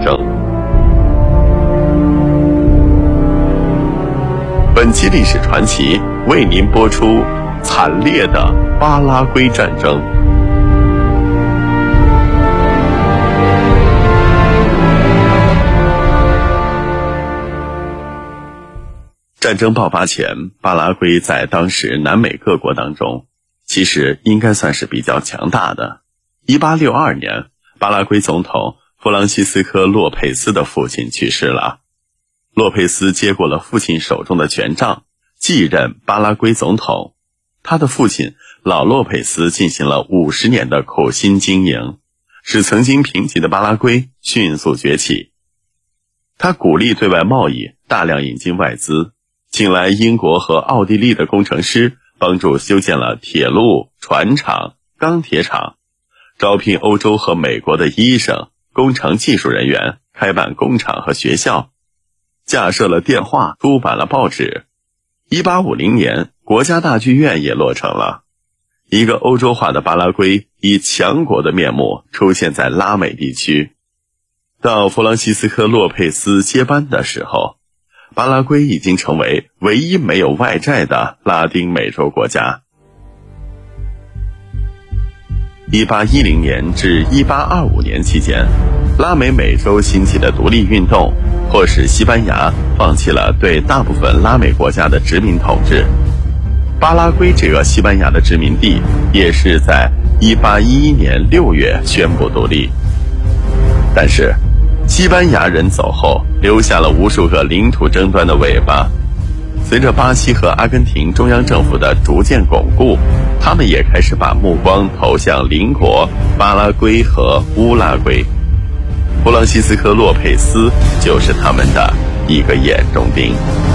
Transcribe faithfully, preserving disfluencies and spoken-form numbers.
争。本期历史传奇为您播出惨烈的巴拉圭战争。战争爆发前，巴拉圭在当时南美各国当中，其实应该算是比较强大的。一八六二年，巴拉圭总统弗朗西斯科·洛佩斯的父亲去世了，洛佩斯接过了父亲手中的权杖，继任巴拉圭总统。他的父亲老洛佩斯进行了五十年的苦心经营，使曾经贫瘠的巴拉圭迅速崛起。他鼓励对外贸易，大量引进外资，请来英国和奥地利的工程师，帮助修建了铁路、船厂、钢铁厂，招聘欧洲和美国的医生、工程技术人员，开办工厂和学校，架设了电话，出版了报纸。一八五零年，国家大剧院也落成了。一个欧洲化的巴拉圭以强国的面目出现在拉美地区。到弗朗西斯科·洛佩斯接班的时候，巴拉圭已经成为唯一没有外债的拉丁美洲国家。一八一零年至一八二五年期间，拉美美洲兴起的独立运动，迫使西班牙放弃了对大部分拉美国家的殖民统治。巴拉圭这个西班牙的殖民地，也是在一八一一年六月宣布独立。但是西班牙人走后，留下了无数个领土争端的尾巴。随着巴西和阿根廷中央政府的逐渐巩固，他们也开始把目光投向邻国巴拉圭和乌拉圭。弗朗西斯科·洛佩斯就是他们的一个眼中钉。